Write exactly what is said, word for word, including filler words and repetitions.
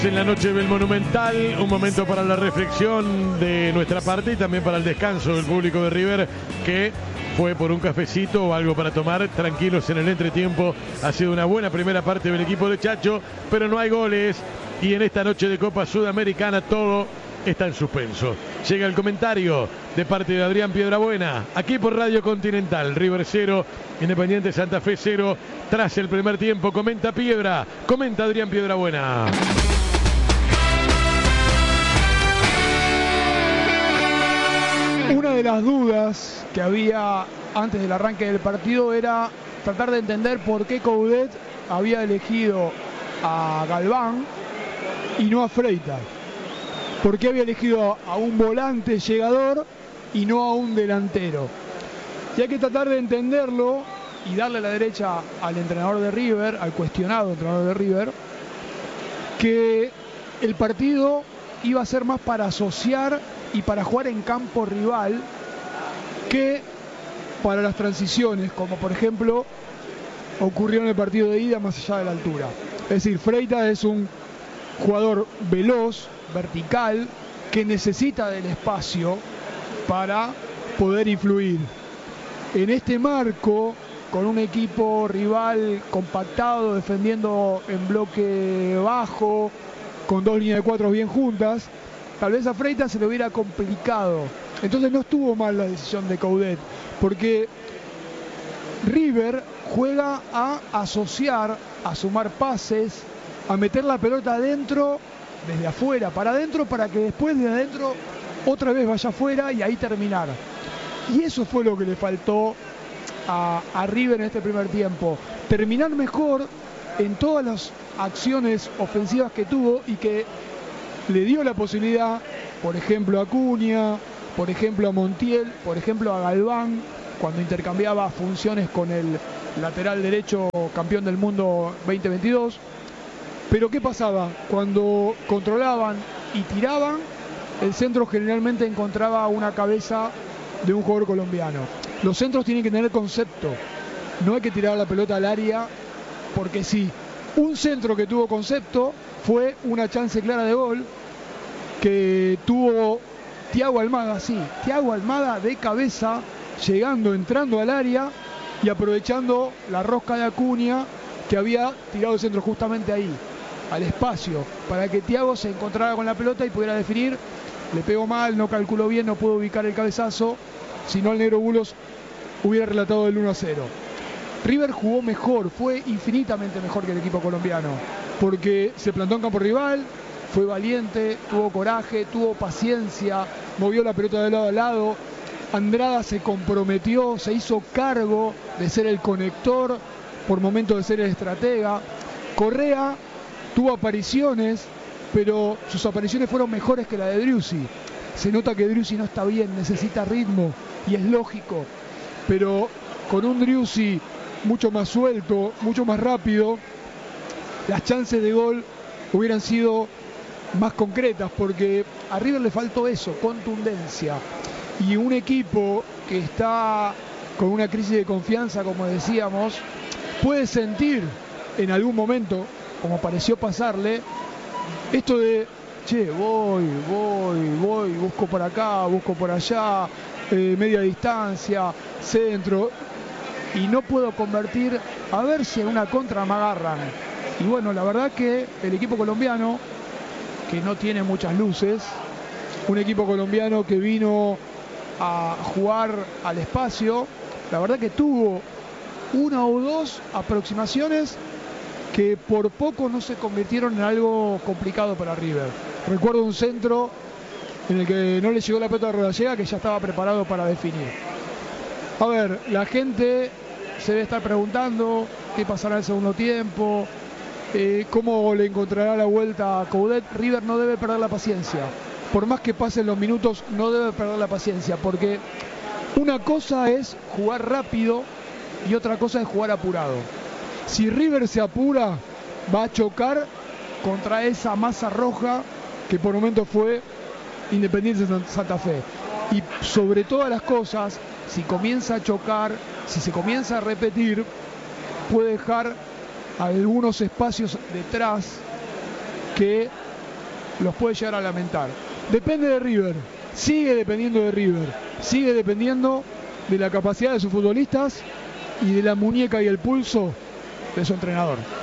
En la noche del Monumental, un momento para la reflexión de nuestra parte y también para el descanso del público de River, que fue por un cafecito o algo para tomar, tranquilos en el entretiempo. Ha sido una buena primera parte del equipo de Chacho, pero no hay goles y en esta noche de Copa Sudamericana todo está en suspenso. Llega el comentario de parte de Adrián Piedrabuena, aquí por Radio Continental. River cero, Independiente Santa Fe cero, tras el primer tiempo. Comenta Piedra, comenta Adrián Piedrabuena. Una de las dudas que había antes del arranque del partido era tratar de entender por qué Coudet había elegido a Galván y no a Freitas. ¿Por qué había elegido a un volante llegador y no a un delantero? Y hay que tratar de entenderlo y darle la derecha al entrenador de River, al cuestionado entrenador de River, que el partido iba a ser más para asociar y para jugar en campo rival que para las transiciones, como por ejemplo ocurrió en el partido de ida más allá de la altura. Es decir, Freitas es un jugador veloz, vertical, que necesita del espacio para poder influir. En este marco, con un equipo rival compactado, defendiendo en bloque bajo, con dos líneas de cuatro bien juntas, tal vez a Freitas se le hubiera complicado. Entonces no estuvo mal la decisión de Coudet, porque River juega a asociar, a sumar pases, a meter la pelota adentro, desde afuera para adentro, para que después de adentro otra vez vaya afuera y ahí terminar. Y eso fue lo que le faltó a, a River en este primer tiempo. Terminar mejor en todas las acciones ofensivas que tuvo y que le dio la posibilidad, por ejemplo a Acuña, por ejemplo a Montiel, por ejemplo a Galván, cuando intercambiaba funciones con el lateral derecho campeón del mundo veinte veintidós. Pero ¿qué pasaba? Cuando controlaban y tiraban, el centro generalmente encontraba una cabeza de un jugador colombiano. Los centros tienen que tener concepto, no hay que tirar la pelota al área porque sí. Un centro que tuvo concepto fue una chance clara de gol que tuvo Thiago Almada, sí, Thiago Almada de cabeza, llegando, entrando al área y aprovechando la rosca de Acuña, que había tirado el centro justamente ahí, al espacio, para que Thiago se encontrara con la pelota y pudiera definir. Le pegó mal, no calculó bien, no pudo ubicar el cabezazo, si no el negro Bulos hubiera relatado el uno a cero. River jugó mejor, fue infinitamente mejor que el equipo colombiano, porque se plantó en campo rival, fue valiente, tuvo coraje, tuvo paciencia, movió la pelota de lado a lado. Andrada se comprometió, se hizo cargo de ser el conector, por momentos de ser el estratega. Correa tuvo apariciones, pero sus apariciones fueron mejores que la de Driussi. Se nota que Driussi no está bien, necesita ritmo, y es lógico, pero con un Driussi mucho más suelto, mucho más rápido, las chances de gol hubieran sido más concretas, porque a River le faltó eso, contundencia. Y un equipo que está con una crisis de confianza, como decíamos, puede sentir en algún momento, como pareció pasarle, esto de, che, voy, voy, voy, busco por acá, busco por allá, eh, media distancia, centro, y no puedo convertir, a ver si en una contra me agarran. Y bueno, la verdad que el equipo colombiano, que no tiene muchas luces, un equipo colombiano que vino a jugar al espacio, la verdad que tuvo una o dos aproximaciones que por poco no se convirtieron en algo complicado para River. Recuerdo un centro en el que no le llegó la pelota a Rodallega, que ya estaba preparado para definir. A ver, la gente se debe estar preguntando qué pasará en el segundo tiempo, eh, cómo le encontrará la vuelta a Coudet. River no debe perder la paciencia. Por más que pasen los minutos, no debe perder la paciencia, porque una cosa es jugar rápido y otra cosa es jugar apurado. Si River se apura, va a chocar contra esa masa roja que por momentos fue Independiente Santa Fe. Y sobre todas las cosas, si comienza a chocar, si se comienza a repetir, puede dejar algunos espacios detrás que los puede llegar a lamentar. Depende de River, sigue dependiendo de River, sigue dependiendo de la capacidad de sus futbolistas y de la muñeca y el pulso de su entrenador.